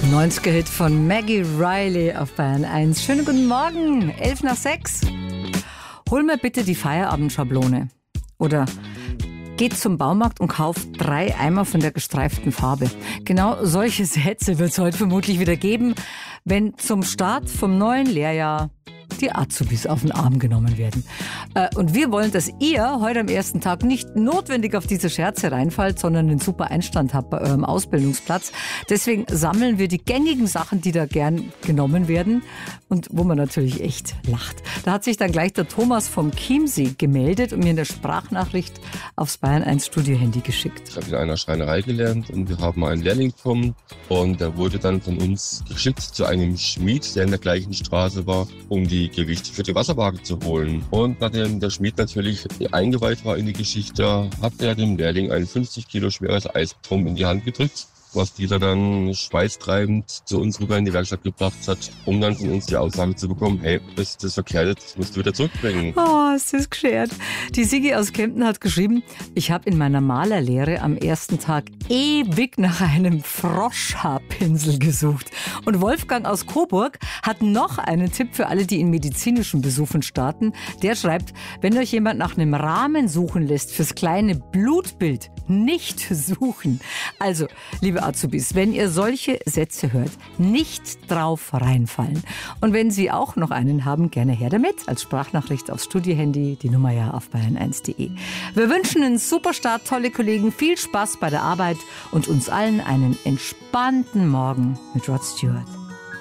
90er-Hit von Maggie Riley auf Bayern 1. Schönen guten Morgen, 5:11. Hol mir bitte die Feierabendschablone. Oder geht zum Baumarkt und kauft 3 Eimer von der gestreiften Farbe. Genau solche Sätze wird es heute vermutlich wieder geben, wenn zum Start vom neuen Lehrjahr die Azubis auf den Arm genommen werden. Und wir wollen, dass ihr heute am ersten Tag nicht notwendig auf diese Scherze reinfallt, sondern einen super Einstand habt bei eurem Ausbildungsplatz. Deswegen sammeln wir die gängigen Sachen, die da gern genommen werden und wo man natürlich echt lacht. Da hat sich dann gleich der Thomas vom Chiemsee gemeldet und mir eine Sprachnachricht aufs Bayern 1 Studio-Handy geschickt. Ich habe in einer Schreinerei gelernt und wir haben einen Lehrling bekommen und der wurde dann von uns geschickt zu einem Schmied, der in der gleichen Straße war, um die Gewichte für die Wasserwaage zu holen. Und nachdem der Schmied natürlich eingeweiht war in die Geschichte, hat er dem Lehrling ein 50 Kilo schweres Eisbrumm in die Hand gedrückt, was dieser dann schweißtreibend zu uns rüber in die Werkstatt gebracht hat, um dann von uns die Aussage zu bekommen, hey, das ist verkehrt, das musst du wieder zurückbringen. Oh, ist das geschert. Die Sigi aus Kempten hat geschrieben, ich habe in meiner Malerlehre am ersten Tag ewig nach einem Froschhaarpinsel gesucht. Und Wolfgang aus Coburg hat noch einen Tipp für alle, die in medizinischen Besuchen starten. Der schreibt, wenn euch jemand nach einem Rahmen suchen lässt fürs kleine Blutbild, nicht suchen. Also, liebe Azubis, wenn ihr solche Sätze hört, nicht drauf reinfallen. Und wenn Sie auch noch einen haben, gerne her damit. Als Sprachnachricht aufs Studiohandy, die Nummer ja auf bayern1.de. Wir wünschen einen super Start, tolle Kollegen, viel Spaß bei der Arbeit und uns allen einen entspannten Morgen mit Rod Stewart.